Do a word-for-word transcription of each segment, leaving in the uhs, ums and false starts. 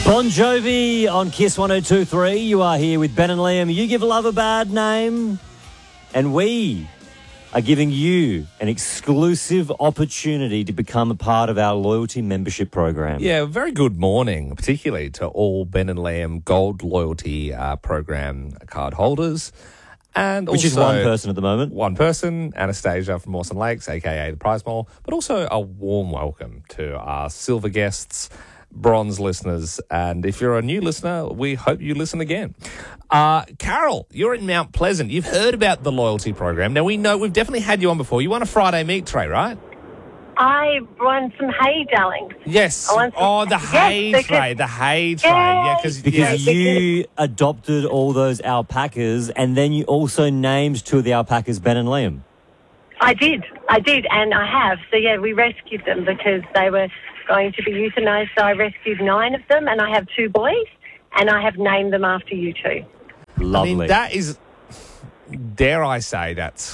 Bon Jovi on Kiss one oh two point three. You are here with Ben and Liam. You give love a bad name, and we are giving you an exclusive opportunity to become a part of our loyalty membership program. Yeah, very good morning, particularly to all Ben and Liam Gold Loyalty uh, Program card holders. And Which also, is one person at the moment. One person, Anastasia from Mawson Lakes, a k a the Prize Mall, but also a warm welcome to our silver guests, bronze listeners, and if you're a new listener, we hope you listen again. Uh, Carol, you're in Mount Pleasant. You've heard about the loyalty program. Now, we know we've definitely had you on before. You won a Friday meat tray, right? I won some hay, darling. Yes. I won some, oh, the hay yes, tray, the hay tray. Yay. Yeah, cause, Because yeah. you adopted all those alpacas, and then you also named two of the alpacas Ben and Liam. I did, I did, and I have. So, yeah, we rescued them because they were going to be euthanized. So I rescued nine of them, and I have two boys, and I have named them after you two. Lovely. I mean, that is, dare I say, that's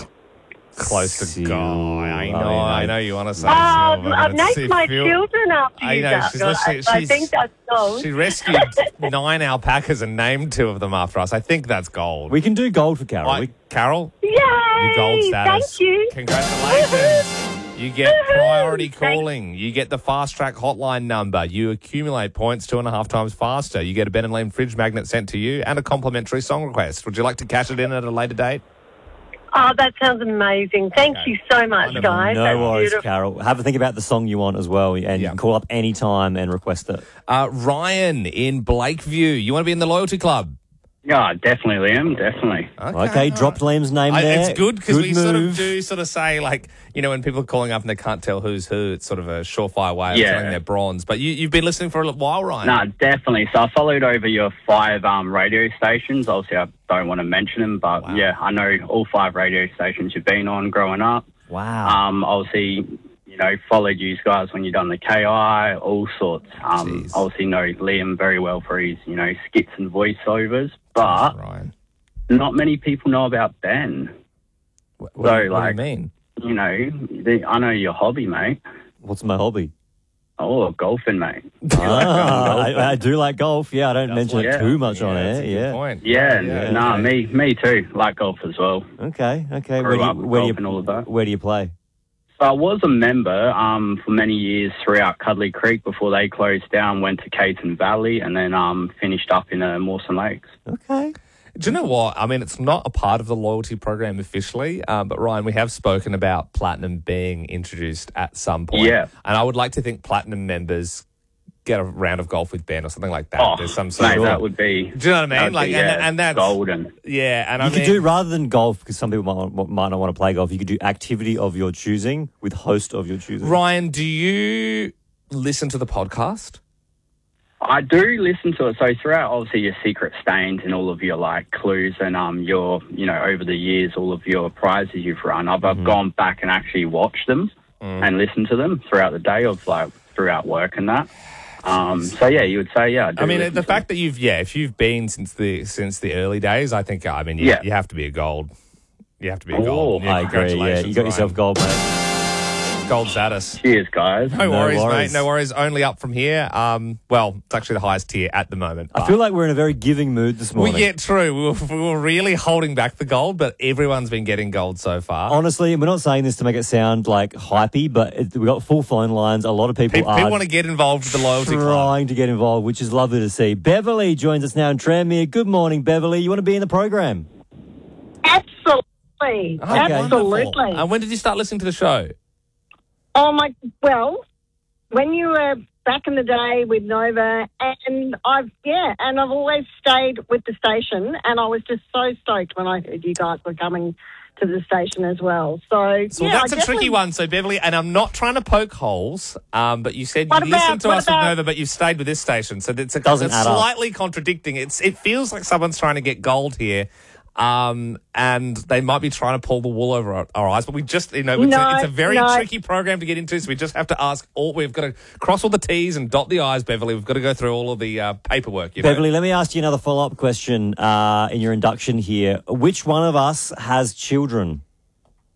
close to Silver. God. I know, I mean, I know you want to say Oh, silver, I've but it's- named it my feel- children after I you, know, darling. she's literally- I, I she's- think that's gold. She rescued nine alpacas and named two of them after us. I think that's gold. We can do gold for Carol. Right, We, Carol, Yay! your gold status. Thank you. Congratulations. You get priority Thank- calling. You get the fast track hotline number. You accumulate points two and a half times faster. You get a Ben and Liam fridge magnet sent to you and a complimentary song request. Would you like to cash it in at a later date? Oh, that sounds amazing. Thank Okay. you so much, Wonderful. guys. no That's worries, beautiful. Carol. Have a think about the song you want as well, and you Yeah. can call up any time and request it. Uh, Ryan in Blakeview. You want to be in the loyalty club? Yeah, definitely, Liam, definitely. Okay, dropped Liam's name I, there. it's good because we sort of move. do sort of say, like, you know, when people are calling up and they can't tell who's who, it's sort of a surefire way of Yeah. telling they're bronze. But you, you've been listening for a little while, Ryan. No, definitely. So I followed over your five um, radio stations. Obviously, I don't want to mention them, but Wow. yeah, I know all five radio stations you've been on growing up. Wow. Um, obviously, you know, followed you guys when you've done the K I, all sorts. Um, Jeez. obviously know Liam very well for his, you know, skits and voiceovers, but Ryan. not many people know about Ben. What, So, what, do you- what like- do you mean? You know, the, I know your hobby, mate. What's my hobby? Oh, golfing, mate. Ah, I, I do like golf. Yeah, I don't That's mention what- it yeah. too much on Yeah, air. that's a good Yeah. point. Yeah, Yeah, nah, okay. me, me too. Like golf as well. Okay. Okay. Grew Where do you, up with where do golf and all of you, that. where do you play? So I was a member um, for many years throughout Cuddly Creek before they closed down. Went to Caton Valley and then um, finished up in uh, Mawson Lakes. Okay. Do you know what? I mean, it's not a part of the loyalty program officially, um, but Ryan, we have spoken about Platinum being introduced at some point. Yeah. And I would like to think Platinum members get a round of golf with Ben or something like that. Oh, There's some sort mate, of... that would be. Do you know what I mean? that would Like, be, and, yeah, and that's golden. Yeah, and You I could mean, do, rather than golf, because some people might, might not want to play golf, you could do activity of your choosing with host of your choosing. Ryan, do you listen to the podcast? I do listen to it. So throughout, obviously, your secret stains and all of your like clues and um your you know over the years all of your prizes you've run, I've, Mm-hmm. I've gone back and actually watched them Mm. and listened to them throughout the day of like throughout work and that. Um, so yeah, you would say yeah. I, do I mean, listen the to fact that you've, yeah, if you've been since the since the early days, I think, I mean, you, Yeah. you have to be a gold. You have to be a Oh, gold. Yeah, I agree. Yeah, congratulations, you got yourself Ryan. gold, mate. Gold status. Cheers, guys. No, No worries, worries. mate. No worries. Only up from here. Um, well, it's actually the highest tier at the moment. I but- feel like we're in a very giving mood this we morning. get true. We were, we were really holding back the gold, but everyone's been getting gold so far. Honestly, we're not saying this to make it sound like hypey, but it, we've got full phone lines. A lot of people people are people want to get involved with the loyalty club. trying to get involved, which is lovely to see. Beverly joins us now in Tranmere. Good morning, Beverly. You want to be in the program? Absolutely. Oh, Absolutely. wonderful. And when did you start listening to the show? Oh, my, well, when you were back in the day with Nova, and I've, yeah, and I've always stayed with the station, and I was just so stoked when I heard you guys were coming to the station as well. So, So yeah, that's I a tricky definitely- one. So Beverly, and I'm not trying to poke holes, um, but you said What you about- listened to what us about- with Nova, but you've stayed with this station. So it's, a, Doesn't it's add up. slightly contradicting. It's It feels like someone's trying to get gold here. Um, and they might be trying to pull the wool over our, our eyes, but we just, you know, it's, No, a, it's a very no. tricky program to get into. So we just have to ask all, we've got to cross all the T's and dot the I's, Beverly. We've got to go through all of the uh, paperwork. You know? Beverly, let me ask you another follow-up question uh, in your induction here. Which one of us has children?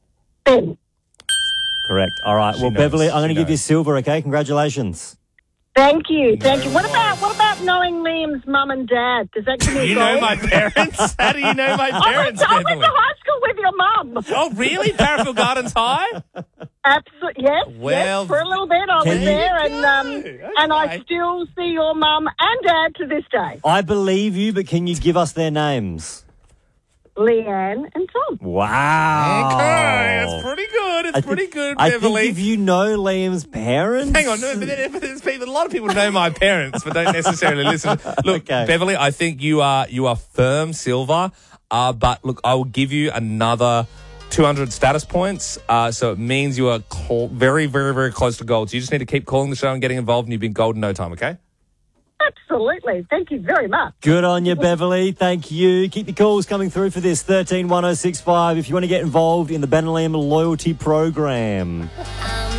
Ben, Correct. All right. She well, knows. Beverly, I'm going to She give you knows. silver, okay? Congratulations. Thank you, thank you. What about what about knowing Liam's mum and dad? Does that give me a You goal? know my parents? How do you know my I went, parents, to, I went Beverly? to high school with your mum. Oh, really? Parafield Gardens High? Absolutely, yes. Well, yes, for a little bit I can was you there, and um, Okay. and I still see your mum and dad to this day. I believe you, but can you give us their names? Leanne and Tom. Wow. Okay, it's pretty good. It's I pretty think- good, I Beverly. think if you know Liam's parents... Hang on, no, but then, but there's people, a lot of people know my parents, but don't necessarily listen. Look, Okay. Beverly, I think you are you are firm silver, uh, but look, I will give you another two hundred status points, uh, so it means you are cl- very, very, very close to gold. So you just need to keep calling the show and getting involved, and you'll be gold in no time. Okay? Absolutely. Thank you very much. Good on you, Beverly. Thank you. Keep your calls coming through for this, thirteen one oh six five, if you want to get involved in the Ben and Liam Loyalty Program.